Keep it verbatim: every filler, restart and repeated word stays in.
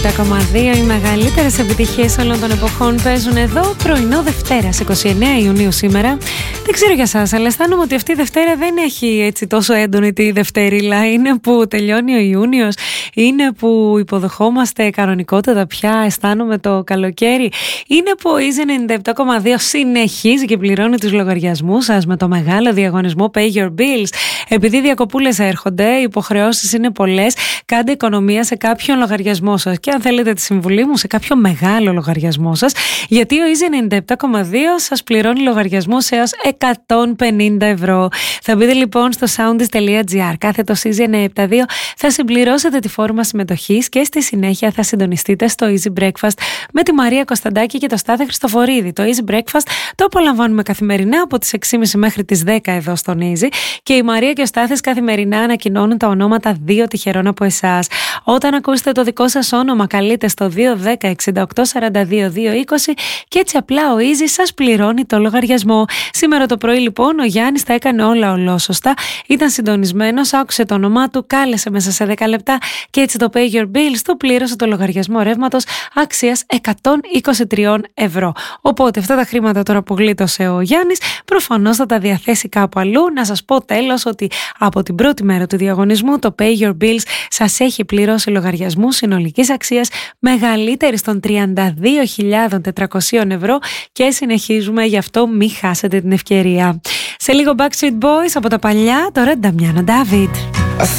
επτά κόμμα δύο. Οι μεγαλύτερες επιτυχίες όλων των εποχών παίζουν εδώ. Πρωινό Δευτέρας, εικοστή ενάτη Ιουνίου σήμερα. Δεν ξέρω για σας, αλλά αισθάνομαι ότι αυτή η Δευτέρα δεν έχει έτσι τόσο έντονη τη Δευτερίλα. Είναι που τελειώνει ο Ιούνιος, είναι που υποδεχόμαστε κανονικότητα πια, αισθάνομαι το καλοκαίρι. Είναι που ο Easy ενενήντα επτά κόμμα δύο συνεχίζει και πληρώνει τους λογαριασμούς σας με το μεγάλο διαγωνισμό Pay Your Bills. Επειδή οι διακοπούλες έρχονται, οι υποχρεώσεις είναι πολλές, κάντε οικονομία σε κάποιον λογαριασμό σας. Και αν θέλετε τη συμβουλή μου, σε κάποιο μεγάλο λογαριασμό σας, γιατί ο Easy ενενήντα επτά κόμμα δύο σας πληρώνει λογαριασμούς έως εκατόν πενήντα ευρώ. Θα μπείτε λοιπόν στο soundis τελεία gr, κάθετος Easy εννιακόσια εβδομήντα δύο, θα συμπληρώσετε τη φόρμα συμμετοχής και στη συνέχεια θα συντονιστείτε στο Easy Breakfast με τη Μαρία Κωνσταντάκη και το Στάθη Χριστοφορίδη. Το Easy Breakfast το απολαμβάνουμε καθημερινά από τις έξι και μισή μέχρι τις δέκα εδώ στον Easy, και η Μαρία και ο Στάθης καθημερινά ανακοινώνουν τα ονόματα δύο τυχερών από εσάς. Όταν ακούσετε το δικό σας όνομα, καλείτε στο δύο ένα μηδέν εξήντα οκτώ σαράντα δύο δύο είκοσι και έτσι απλά ο Easy σας πληρώνει το λογαριασμό. Σήμερα το πρωί λοιπόν ο Γιάννης τα έκανε όλα ολόσωστα, ήταν συντονισμένος, άκουσε το όνομά του, κάλεσε μέσα σε δέκα λεπτά και έτσι το Pay Your Bills του πλήρωσε το λογαριασμό ρεύματος αξίας εκατόν είκοσι τρία ευρώ. Οπότε αυτά τα χρήματα τώρα που γλίτωσε ο Γιάννης προφανώς θα τα διαθέσει κάπου αλλού. Να σας πω τέλος ότι από την πρώτη μέρα του διαγωνισμού το Pay Your Bills σας έχει πληρώσει λογαριασμού συνολικής αξίας μεγαλύτερης των τριάντα δύο χιλιάδες τετρακόσια ευρώ και συνεχίζουμε, γι' αυτό μην χάσετε την ευκαιρία. Σε λίγο Backstreet Boys από τα παλιά, τώρα Νταμιάνο Ντάβιντ.